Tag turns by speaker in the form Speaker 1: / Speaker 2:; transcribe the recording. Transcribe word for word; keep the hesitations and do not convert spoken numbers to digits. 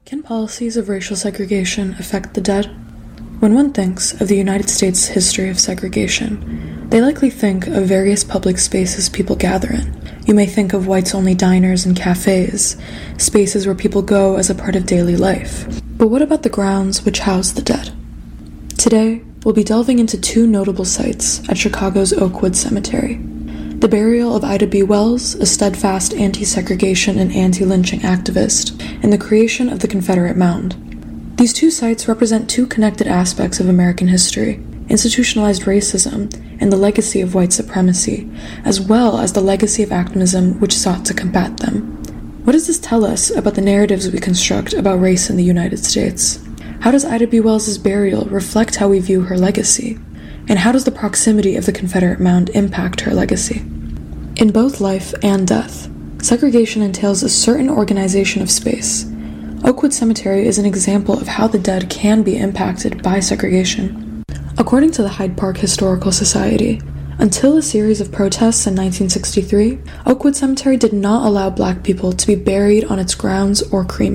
Speaker 1: Can policies of racial segregation affect the dead? When one thinks of the United States' history of segregation, they likely think of various public spaces people gather in. You may think of whites-only diners and cafes, spaces where people go as a part of daily life. But what about the grounds which house the dead? Today, we'll be delving into two notable sites at Chicago's Oakwood Cemetery: the burial of Ida B. Wells, a steadfast anti-segregation and anti-lynching activist, and the creation of the Confederate Mound. These two sites represent two connected aspects of American history: institutionalized racism and the legacy of white supremacy, as well as the legacy of activism which sought to combat them. What does this tell us about the narratives we construct about race in the United States? How does Ida B. Wells' burial reflect how we view her legacy? And how does the proximity of the Confederate Mound impact her legacy? In both life and death, segregation entails a certain organization of space. Oakwood Cemetery is an example of how the dead can be impacted by segregation. According to the Hyde Park Historical Society, until a series of protests in nineteen sixty-three, Oakwood Cemetery did not allow Black people to be buried on its grounds or cremated.